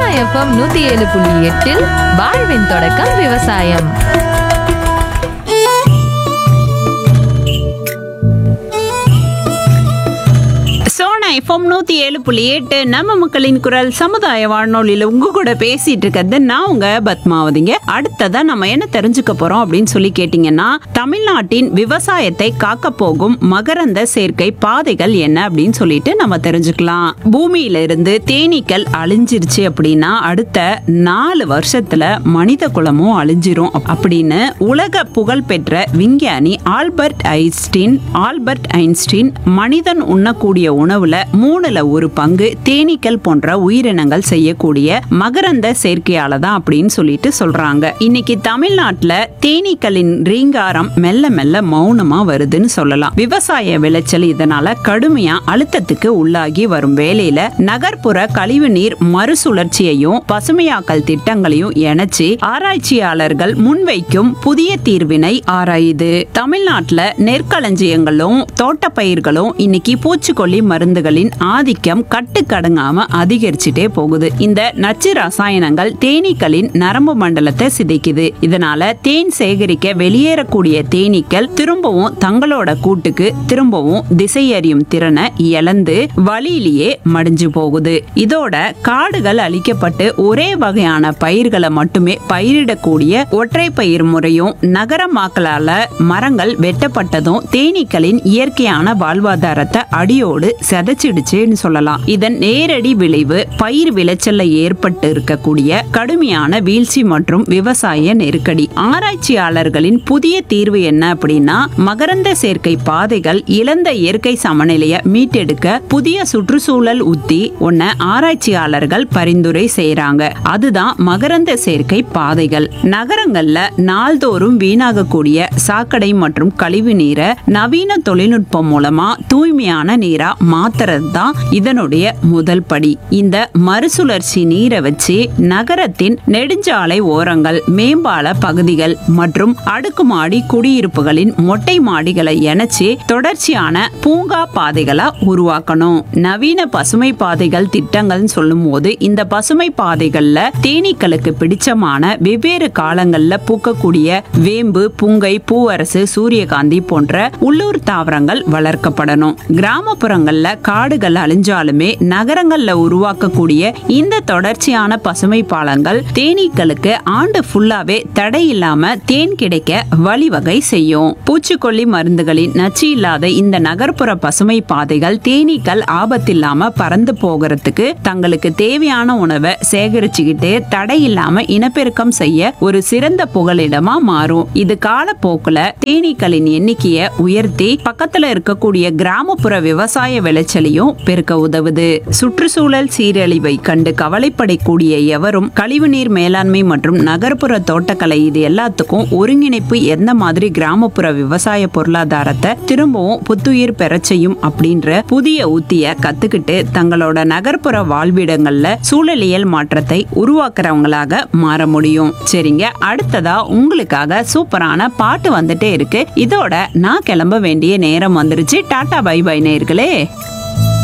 FM 107.8 வாழ்வின் தொடக்கம் விவசாயம். எஃப்எம் 107.8 நம்ம மக்களின் குரல் சமுதாய வானொலியில உங்க கூட பேசிட்டு இருக்கிறது நான் உங்க பத்மாவதிங்க. அடுத்ததா நம்ம என்ன தெரிஞ்சுக்க போறோம் அப்படின்னு சொல்லி கேட்டீங்கன்னா, தமிழ்நாட்டின் விவசாயத்தை காக்க போகும் மகரந்த சேர்க்கை பாதைகள் என்ன அப்படின்னு சொல்லிட்டு நம்ம தெரிஞ்சுக்கலாம். பூமியில இருந்து தேனீக்கள் அழிஞ்சிருச்சு அப்படின்னா அடுத்த 4 வருஷத்துல மனித குலமும் அழிஞ்சிரும் அப்படின்னு உலக புகழ் பெற்ற விஞ்ஞானி ஆல்பர்ட் ஐன்ஸ்டீன் மனிதன் உண்ணக்கூடிய உணவுல 1/3 பங்கு தேனீக்கள் போன்ற உயிரினங்கள் செய்யக்கூடிய மகரந்த சேர்க்கையால தான் அப்படின்னு சொல்லிட்டு சொல்றாங்க. இன்னைக்கு தமிழ்நாட்டுல தேனீக்களின் ரீங்காரம் மெல்ல மெல்ல மௌனமா வருதுன்னு சொல்லலாம். விவசாய விளைச்சல் இதனால கடுமையா அழுத்தத்துக்கு உள்ளாகி வரும் வேளையில நகர்ப்புற கழிவு நீர் மறுசுழற்சியையும் பசுமையாக்கல் திட்டங்களையும் இணைச்சு ஆராய்ச்சியாளர்கள் முன்வைக்கும் புதிய தீர்வினை ஆராயுது. தமிழ்நாட்டுல நெற்களஞ்சியங்களும் தோட்டப்பயிர்களும் இன்னைக்கு பூச்சிக்கொல்லி மருந்துகளின் ஆதிக்கம் கட்டுக்கடங்காம அதிகரிச்சுட்டே போகுது. இந்த நச்சு ரசாயனங்கள் தேனீக்களின் நரம்பு மண்டலத்தை சிதைக்குது. இதனால தேன் சேகரிக்க வெளியேறக்கூடிய தேனீக்கள் திரும்பவும் தங்களோட கூட்டுக்கு திரும்பவும் திசை அறியும் திறனை இழந்து வழியிலேயே மடிஞ்சு போகுது. இதோட காடுகள் அழிக்கப்பட்டு ஒரே வகையான பயிர்களை மட்டுமே பயிரிடக்கூடிய ஒற்றை பயிர் முறையும் நகரமாக்கலால மரங்கள் வெட்டப்பட்டதும் தேனீக்களின் இயற்கையான வாழ்வாதாரத்தை அடியோடு செதைச்சிடுச்சுன்னு சொல்லலாம். இதன் நேரடி விளைவு பயிர் விளைச்சல்ல ஏற்பட்டு இருக்கக்கூடிய கடுமையான வீழ்ச்சி மற்றும் விவசாய நெருக்கடி. ஆராய்ச்சியாளர்களின் புதிய தீர்வு என்ன அப்படின்னா, மகரந்த சேர்க்கை பாதைகள் இழந்த இயற்கை சமநிலையை மீட்டெடுக்க புதிய சுற்றுச்சூழல் உத்தி ஒன்ன ஆராய்ச்சியாளர்கள் பரிந்துரை செய்யறாங்க. அதுதான் மகரந்த சேர்க்கை பாதைகள். நகரங்கள்ல நாள்தோறும் வீணாகக்கூடிய சாக்கடை மற்றும் கழிவு நீரை நவீன தொழில்நுட்பம் மூலமா தூய்மையான நீரா மாத்துறது தான் இதனுடைய முதல் படி. இந்த மறுசுழற்சி நீரை வச்சு நகரத்தின் நெடுஞ்சாலை ஓரங்கள், மேம்பால பகுதிகள் மற்றும் அடுக்குமாடி குடியிருப்புகளின் மொட்டை மாடிகளை இணைச்சு தொடர்ச்சியான பூங்கா பாதைகளா உருவாக்கணும். நவீன பசுமை பாதைகள் திட்டங்கள் சொல்லும் போது இந்த பசுமை பாதைகள்ல தேனீக்களுக்கு பிடிச்சமான வெவ்வேறு காலங்கள்ல பூக்கக்கூடிய வேம்பு, புங்கை, பூவரசு, சூரியகாந்தி போன்ற உள்ளூர் தாவரங்கள் வளர்க்கப்படணும். கிராமப்புறங்கள்ல காடுகள் அழிஞ்சாலுமே நகரங்கள்ல உருவாக்கக்கூடிய இந்த தொடர்ச்சியான பசுமை பாலங்கள் தேனீக்களுக்கு ஆண்டு ஃபுல்லாவே தடை இல்லாம தேன் கிடைக்க வழிவகை செய்யும். பூச்சிக்கொல்லி மருந்துகளின் நச்சு இல்லாத இந்த நகர்ப்புற பசுமை பாதைகள் தேனீக்கள் ஆபத்தில்லாம பறந்து போகிறதுக்கு தங்களுக்கு தேவையான உணவை சேகரிச்சுக்கிட்டு தடை இல்லாம இனப்பெருக்கம் செய்ய ஒரு சிறந்த புகலிடமா மாறும். இது காலப்போக்குல தேனீக்களின் எண்ணிக்கையை உயர்த்தி பக்கத்துல இருக்கக்கூடிய கிராமப்புற விவசாய விளைச்சலையும் பெருக்க உதவுது. சுற்றுச்சூழல் சீரழிவை கண்டு கவலைப்படக்கூடிய எவரும் கழிவுநீர் மேலாண்மை மற்றும் நகர்ப்புற தோட்டக்கலை இது எல்லாத்துக்கும் ஒருங்கிணைப்பு எந்த மாதிரி கிராமப்புற விவசாய பொருளாதாரத்தை திரும்பவும் புத்துயிர் பெற செய்யும் அப்படின்ற புதிய உத்திய கத்துக்கிட்டு தங்களோட நகர்ப்புற வாழ்விடங்கள்ல சூழலியல் மாற்றத்தை உருவாக்குறவங்களாக மாற முடியும். சரிங்க, அடுத்ததா உங்களுக்காக சூப்பரான பாட்டு வந்துட்டே இருக்கு. இதோட நான் கிளம்ப வேண்டிய நேரம் வந்துருச்சு. டாடா பை பை நேயர்களே.